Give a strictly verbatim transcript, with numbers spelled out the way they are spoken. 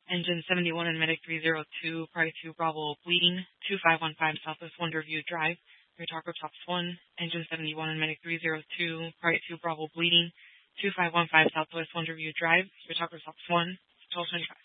Engine seventy-one and Medic three zero two, Priority two Bravo bleeding, two five one five Southwest Wonderview Drive, your Taco Tops one, Engine seventy-one and Medic three zero two, Priority two Bravo bleeding, two five one five Southwest Wonderview Drive, your Taco Tops one, twelve twenty-five.